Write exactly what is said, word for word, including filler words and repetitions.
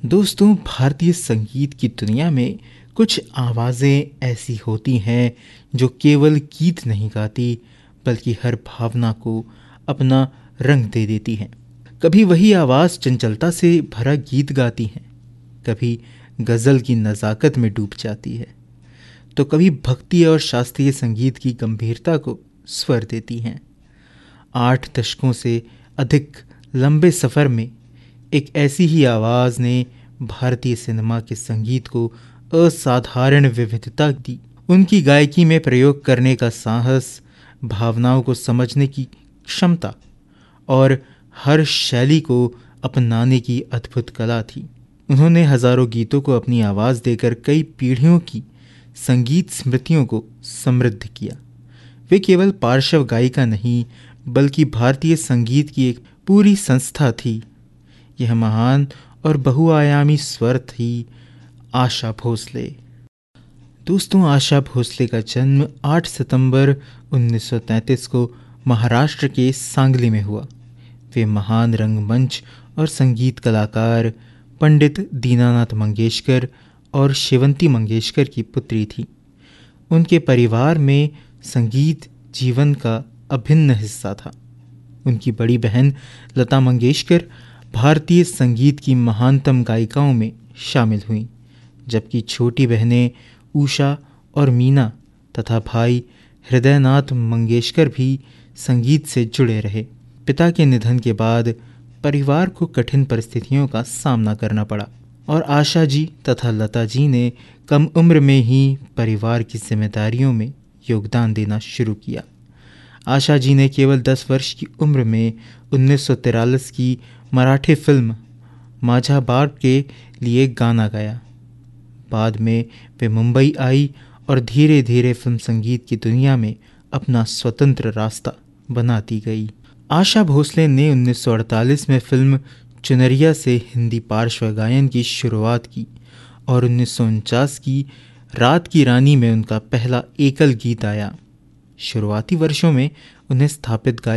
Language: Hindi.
दोस्तों, भारतीय संगीत की दुनिया में कुछ आवाज़ें ऐसी होती हैं जो केवल गीत नहीं गाती बल्कि हर भावना को अपना रंग दे देती हैं। कभी वही आवाज़ चंचलता से भरा गीत गाती हैं, कभी गज़ल की नज़ाकत में डूब जाती है, तो कभी भक्ति और शास्त्रीय संगीत की गंभीरता को स्वर देती हैं। आठ दशकों से अधिक लंबे सफ़र में एक ऐसी ही आवाज़ ने भारतीय सिनेमा के संगीत को असाधारण विविधता दी। उनकी गायकी में प्रयोग करने का साहस, भावनाओं को समझने की क्षमता और हर शैली को अपनाने की अद्भुत कला थी। उन्होंने हजारों गीतों को अपनी आवाज़ देकर कई पीढ़ियों की संगीत स्मृतियों को समृद्ध किया। वे केवल पार्श्व गायिका नहीं बल्कि भारतीय संगीत की एक पूरी संस्था थी। यह महान और बहुआयामी स्वर थी आशा भोसले। दोस्तों, आशा भोसले का जन्म आठ सितंबर उन्नीस सौ तैंतीस को महाराष्ट्र के सांगली में हुआ। वे महान रंगमंच और संगीत कलाकार पंडित दीनानाथ मंगेशकर और शेवंती मंगेशकर की पुत्री थी। उनके परिवार में संगीत जीवन का अभिन्न हिस्सा था। उनकी बड़ी बहन लता मंगेशकर भारतीय संगीत की महानतम गायिकाओं में शामिल हुईं, जबकि छोटी बहनें उषा और मीना तथा भाई हृदयनाथ मंगेशकर भी संगीत से जुड़े रहे। पिता के निधन के बाद परिवार को कठिन परिस्थितियों का सामना करना पड़ा और आशा जी तथा लता जी ने कम उम्र में ही परिवार की जिम्मेदारियों में योगदान देना शुरू किया। आशा जी ने केवल दस वर्ष की उम्र में उन्नीस सौ तिरालीस की मराठी फिल्म माझा बाप के लिए गाना गाया। बाद में वे मुंबई आई और धीरे धीरे फिल्म संगीत की दुनिया में अपना स्वतंत्र रास्ता बनाती गई। आशा भोसले ने उन्नीस सौ अड़तालीस में फिल्म चुनरिया से हिंदी पार्श्व गायन की शुरुआत की और उन्नीस सौ उनचास की रात की रानी में उनका पहला एकल गीत आया। शुरुआती वर्षों में उन्हें स्थापित गायक